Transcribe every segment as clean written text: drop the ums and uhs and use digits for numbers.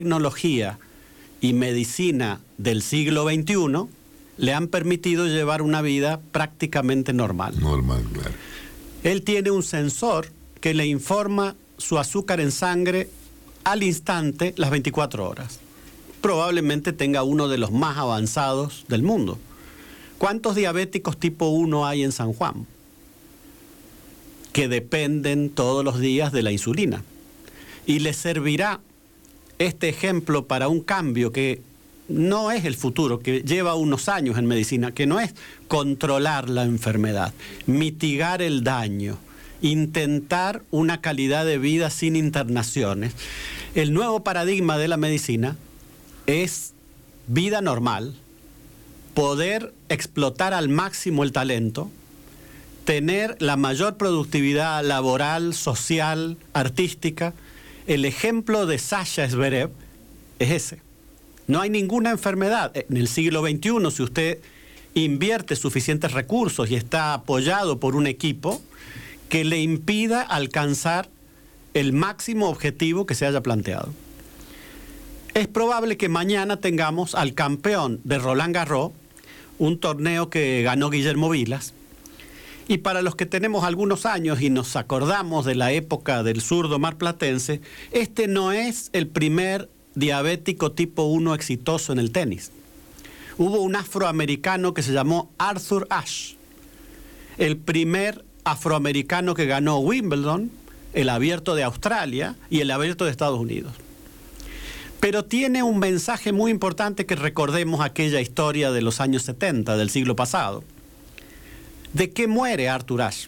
tecnología y medicina del siglo XXI le han permitido llevar una vida prácticamente normal. Normal, claro. Él tiene un sensor que le informa su azúcar en sangre al instante, las 24 horas. Probablemente tenga uno de los más avanzados del mundo. ¿Cuántos diabéticos tipo 1 hay en San Juan? Que dependen todos los días de la insulina. Y les servirá este ejemplo para un cambio que no es el futuro, que lleva unos años en medicina, que no es controlar la enfermedad, mitigar el daño, intentar una calidad de vida sin internaciones. El nuevo paradigma de la medicina es vida normal, poder explotar al máximo el talento, tener la mayor productividad laboral, social, artística. El ejemplo de Sasha Zverev es ese. No hay ninguna enfermedad en el siglo XXI, si usted invierte suficientes recursos y está apoyado por un equipo, que le impida alcanzar el máximo objetivo que se haya planteado. Es probable que mañana tengamos al campeón de Roland Garros, un torneo que ganó Guillermo Vilas, y para los que tenemos algunos años y nos acordamos de la época del zurdo marplatense, este no es el primer diabético tipo 1 exitoso en el tenis. Hubo un afroamericano que se llamó Arthur Ashe, el primer afroamericano que ganó Wimbledon, el Abierto de Australia y el Abierto de Estados Unidos. Pero tiene un mensaje muy importante, que recordemos aquella historia de los años 70 del siglo pasado. ¿De qué muere Arthur Ashe?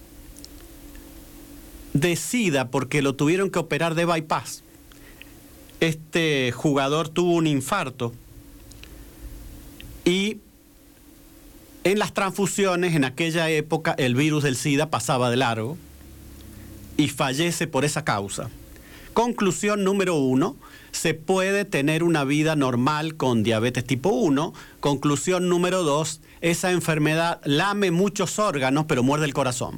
De SIDA, porque lo tuvieron que operar de bypass. Este jugador tuvo un infarto y en las transfusiones, en aquella época, el virus del SIDA pasaba de largo y fallece por esa causa. Conclusión número 1, se puede tener una vida normal con diabetes tipo 1. Conclusión número 2, esa enfermedad lame muchos órganos, pero muerde el corazón.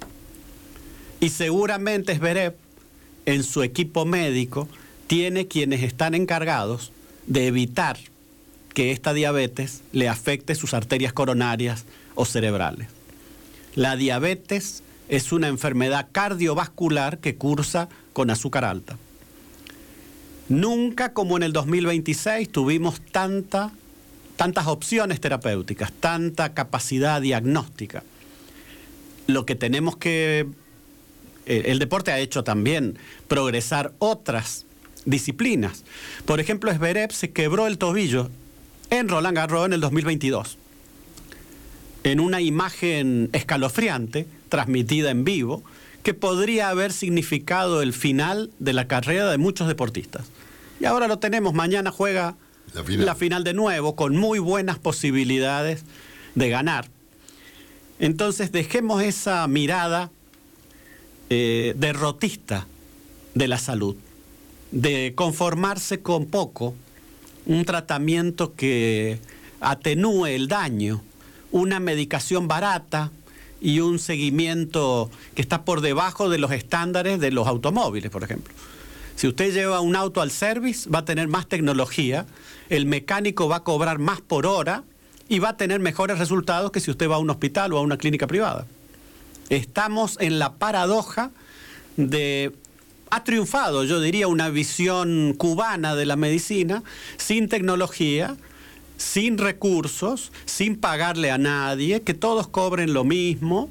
Y seguramente Zverev, en su equipo médico, tiene quienes están encargados de evitar que esta diabetes le afecte sus arterias coronarias o cerebrales. La diabetes es una enfermedad cardiovascular que cursa con azúcar alta. Nunca como en el 2026 tuvimos tantas opciones terapéuticas, tanta capacidad diagnóstica. Lo que tenemos que... El deporte ha hecho también progresar otras disciplinas. Por ejemplo, Zverev se quebró el tobillo en Roland Garros en el 2022. En una imagen escalofriante, transmitida en vivo, que podría haber significado el final de la carrera de muchos deportistas. Y ahora lo tenemos, mañana juega la final de nuevo, con muy buenas posibilidades de ganar. Entonces dejemos esa mirada derrotista de la salud, de conformarse con poco, un tratamiento que atenúe el daño, una medicación barata y un seguimiento que está por debajo de los estándares de los automóviles, por ejemplo. Si usted lleva un auto al service, va a tener más tecnología, el mecánico va a cobrar más por hora y va a tener mejores resultados que si usted va a un hospital o a una clínica privada. Estamos en la paradoja de... Ha triunfado, yo diría, una visión cubana de la medicina, sin tecnología, sin recursos, sin pagarle a nadie, que todos cobren lo mismo.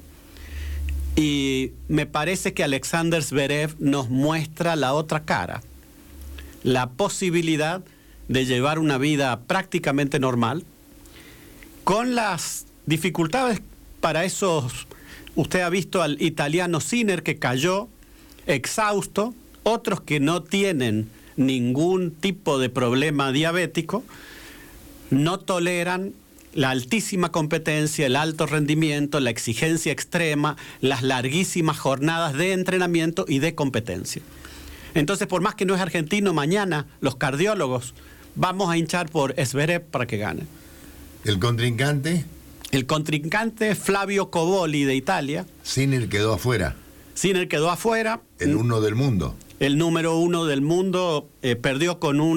Y me parece que Alexander Zverev nos muestra la otra cara, la posibilidad de llevar una vida prácticamente normal, con las dificultades para esos... Usted ha visto al italiano Sinner, que cayó exhausto, otros que no tienen ningún tipo de problema diabético, no toleran la altísima competencia, el alto rendimiento, la exigencia extrema, las larguísimas jornadas de entrenamiento y de competencia. Entonces, por más que no es argentino, mañana los cardiólogos vamos a hinchar por Zverev para que gane. ¿El contrincante? El contrincante, Flavio Coboli, de Italia. Sinner quedó afuera. Sinner quedó afuera. El 1 del mundo. El número 1 del mundo perdió con un